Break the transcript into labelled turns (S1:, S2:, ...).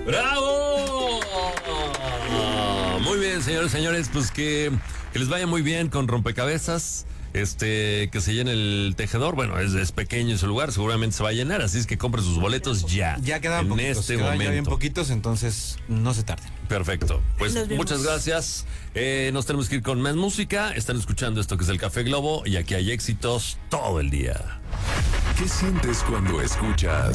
S1: ¡Bravo! Muy bien, señores, pues que les vaya muy bien con Rompecabezas. Que se llene el tejedor. Bueno, es pequeño ese lugar, seguramente se va a llenar, así es que compre sus boletos ya.
S2: Ya quedan poquitos, quedan ya bien poquitos, entonces no se tarden.
S1: Perfecto, pues muchas gracias. Nos tenemos que ir con más música. Están escuchando esto que es el Café Globo y aquí hay éxitos todo el día.
S3: ¿Qué sientes cuando escuchas